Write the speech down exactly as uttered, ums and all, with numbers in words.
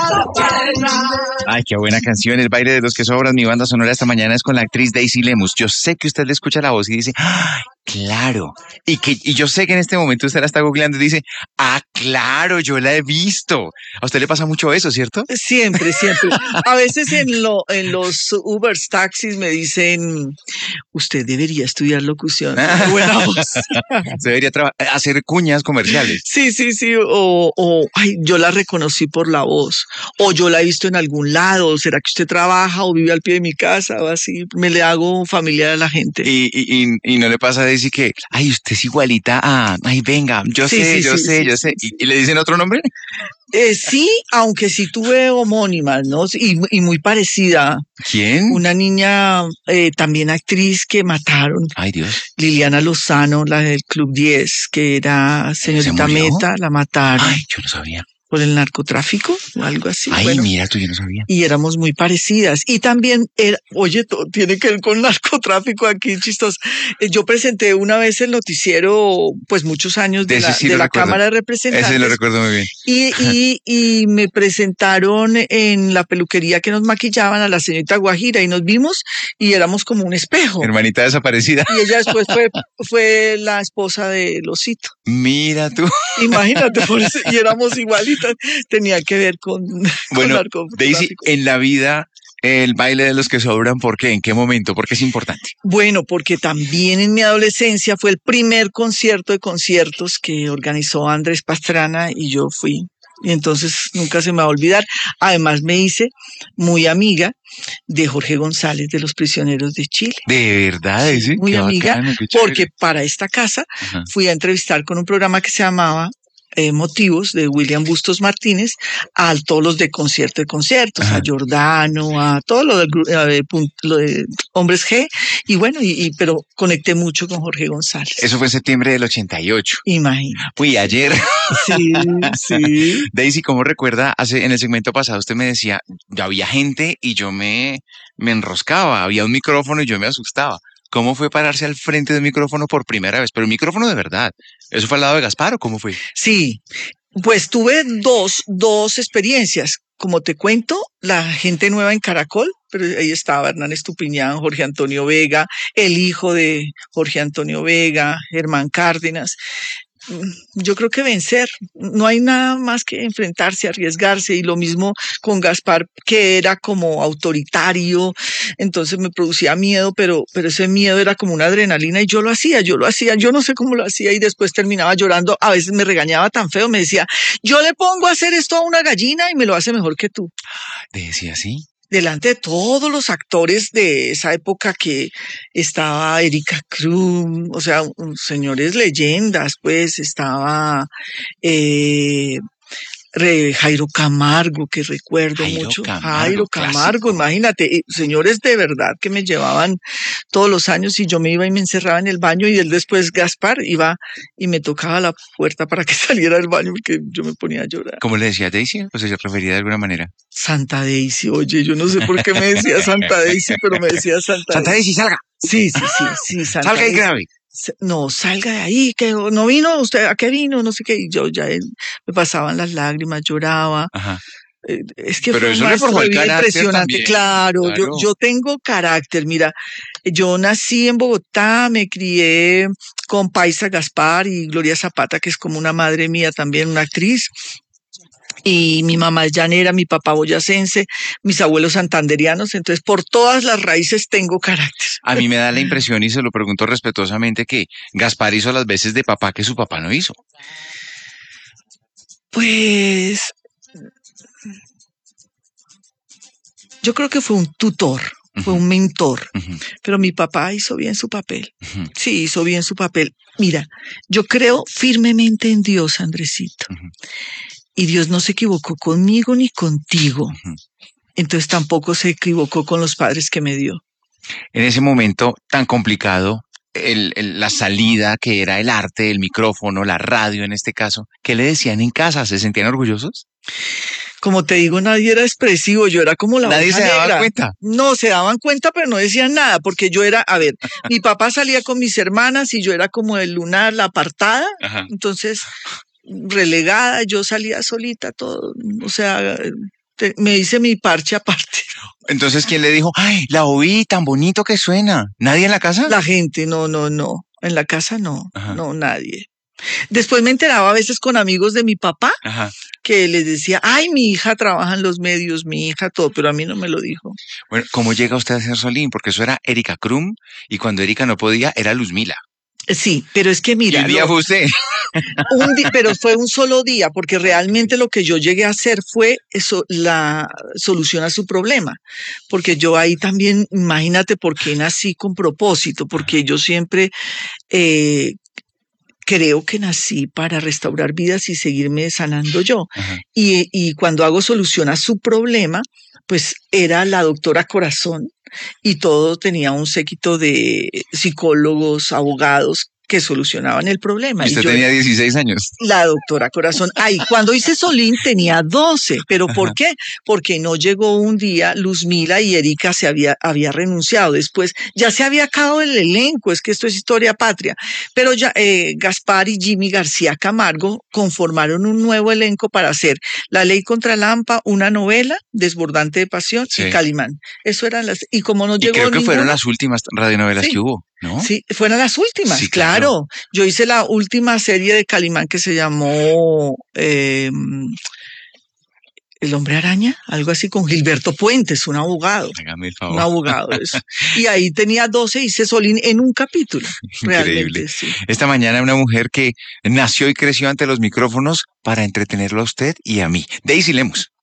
Ay, qué buena canción, El baile de los que sobran. Mi banda sonora esta mañana es con la actriz Daisy Lemus. Yo sé que usted le escucha la voz y dice, ¡ay, claro! Y que y yo sé que en este momento usted la está googleando y dice, ¡ah, claro! Yo la he visto. A usted le pasa mucho eso, ¿cierto? Siempre, siempre. A veces en, lo, en los Ubers, taxis me dicen, usted debería estudiar locución. Qué buena voz. Se debería traba- hacer cuñas comerciales. Sí, sí, sí. O, o, ay, yo la reconocí por la voz. O yo la he visto en algún lado. ¿Será que usted trabaja o vive al pie de mi casa? O así. Me le hago familiar a la gente. Y, y, y, y no le pasa a Daisy que, ay, usted es igualita a, ay, venga, yo Sí, sé, sí, yo sí, sé, sí, yo sí, sé. sí. ¿Y, y le dicen otro nombre? Eh, sí, aunque sí tuve homónimas, ¿no? Y, y muy parecida. ¿Quién? Una niña, eh, también actriz que mataron, Ay, Dios. Liliana Lozano, la del Club diez, que era señorita murió? Meta, la mataron Ay, yo no sabía. por el narcotráfico o algo así. Ay, Bueno, mira, tú yo no sabía. y éramos muy parecidas. Y también, era, oye, todo tiene que ver con narcotráfico aquí, chistoso. Eh, Yo presenté una vez el noticiero, pues muchos años De de ese la, sí de lo la recuerdo. Cámara de Ese lo Representantes. recuerdo muy bien. Y, y, y me presentaron en la peluquería que nos maquillaban a la señorita Guajira y nos vimos y éramos como un espejo. Hermanita desaparecida. Y ella después fue, fue la esposa de Losito. Mira tú. Imagínate, por eso, y éramos igualitas. Tenía que ver con, Bueno, con narcotráfico. Daisy, en la vida, el baile de los que sobran, ¿por qué? ¿En qué momento? Porque es importante. Bueno, porque también en mi adolescencia fue el primer concierto de conciertos que organizó Andrés Pastrana y yo fui. Y entonces nunca se me va a olvidar. Además me hice muy amiga de Jorge González de Los Prisioneros de Chile. ¿De verdad, Daisy? Muy Qué amiga, bacano, qué chévere. porque para esta casa Ajá. fui a entrevistar con un programa que se llamaba eh, Motivos, de William Bustos Martínez, a todos los de concierto de conciertos, Ajá. a Giordano, a todos los del gru- a de, pun- lo de Hombres G, y bueno, y, y- pero conecté mucho con Jorge González. Eso fue en septiembre del ochenta y ocho. Imagina. Uy, ayer. Sí, sí. Daisy, ¿cómo recuerda? Hace, en el segmento pasado usted me decía, ya había gente y yo me, me enroscaba, había un micrófono y yo me asustaba. ¿Cómo fue pararse al frente del micrófono por primera vez? Pero un micrófono de verdad. ¿Eso fue al lado de Gaspar o cómo fue? Sí, pues tuve dos, dos experiencias. Como te cuento, la gente nueva en Caracol, pero ahí estaba Hernán Estupiñán, Jorge Antonio Vega, el hijo de Jorge Antonio Vega, Germán Cárdenas. Yo creo que vencer, no hay nada más que enfrentarse, arriesgarse, y lo mismo con Gaspar, que era como autoritario, entonces me producía miedo, pero, pero ese miedo era como una adrenalina y yo lo hacía, yo lo hacía, yo no sé cómo lo hacía y después terminaba llorando, a veces me regañaba tan feo, me decía, yo le pongo a hacer esto a una gallina y me lo hace mejor que tú. Decía así. Delante de todos los actores de esa época que estaba Erika Cruz, o sea, un- señores leyendas, pues estaba eh, re- Jairo Camargo, que recuerdo Jairo mucho. Camargo, Jairo Camargo, clásico. imagínate, eh, señores de verdad que me llevaban todos los años y yo me iba y me encerraba en el baño y él después, Gaspar, iba y me tocaba la puerta para que saliera del baño porque yo me ponía a llorar. ¿Cómo le decía Daisy? O sea, se refería de alguna manera. Santa Daisy, oye, yo no sé por qué me decía Santa Daisy, pero me decía Santa, Santa Daisy. Daisy, salga. Sí, sí, sí, sí, Santa Salga y Daisy. grabe. Se- No, salga de ahí, que no vino, usted, ¿a qué vino? No sé qué, y yo ya eh, me pasaban las lágrimas, lloraba. Ajá. Eh, Es que Pero fue un eso le maestro forjó de el vida carácter impresionante, también. claro, yo, Claro. yo tengo carácter, mira, yo nací en Bogotá, me crié con Paisa Gaspar y Gloria Zapata, que es como una madre mía también, una actriz, y mi mamá es llanera, mi papá boyacense, mis abuelos santanderianos, entonces por todas las raíces tengo carácter. A mí me da la impresión, y se lo pregunto respetuosamente, que Gaspar hizo las veces de papá que su papá no hizo. Pues yo creo que fue un tutor, fue Ujú, un mentor, ujú, pero mi papá hizo bien su papel. ujú, Sí, hizo bien su papel. Mira, yo creo firmemente en Dios, Andresito, ujú, y Dios no se equivocó conmigo ni contigo, ujú. entonces tampoco se equivocó con los padres que me dio. En ese momento tan complicado, el- el- la salida que era el arte, el micrófono, la radio en este caso, ¿qué le decían en casa? ¿Se sentían orgullosos? Como te digo, nadie era expresivo, yo era como la Nadie oveja se daba negra. cuenta. No, se daban cuenta, pero no decían nada, porque yo era, a ver, mi papá salía con mis hermanas y yo era como el lunar, la apartada, Ajá. entonces relegada, yo salía solita, todo, o sea, Te- me hice mi parche aparte. Entonces, ¿quién le dijo, ay, la oí, tan bonito que suena? ¿Nadie en la casa? La gente, no, no, no. En la casa no, Ajá, no, nadie. Después me enteraba a veces con amigos de mi papá ajá. que les decía, ay, mi hija trabaja en los medios, mi hija todo, pero a mí no me lo dijo. Bueno, ¿cómo llega usted a ser Solín? Porque eso era Erika Krum y cuando Erika no podía era Luzmila. Sí, pero es que Y mira, un día lo- fue usted. un di- pero fue un solo día, porque realmente lo que yo llegué a hacer fue eso, la solución a su problema. Porque yo ahí también, imagínate por qué nací con propósito, porque yo siempre eh, creo que nací para restaurar vidas y seguirme sanando yo. Ajá. Y, y cuando hago solución a su problema, pues era la doctora Corazón y todo tenía un séquito de psicólogos, abogados que solucionaban el problema. Y Y usted yo era tenía dieciséis años. la doctora Corazón. Ay, cuando hice Solín tenía doce, pero ¿por Ajá. qué? Porque no llegó un día Luzmila y Erika se había, había renunciado. Después ya se había acabado el elenco, es que esto es historia patria. Pero ya eh, Gaspar y Jimmy García Camargo conformaron un nuevo elenco para hacer La Ley contra Lampa, una novela, Desbordante de Pasión Sí. y Calimán. Eso eran las, y como no Y llegó creo que fueron ninguno, las últimas radionovelas sí. que hubo, ¿no? Sí, fueron las últimas, Sí, claro. claro. Yo hice la última serie de Calimán que se llamó eh, El Hombre Araña, algo así, con Gilberto Puentes, un abogado, Hágame el un favor. abogado. Eso. Y ahí tenía doce, hice Solín en un capítulo. Increíble. Realmente, sí. Esta mañana una mujer que nació y creció ante los micrófonos para entretenerlo a usted y a mí. Daisy Lemus.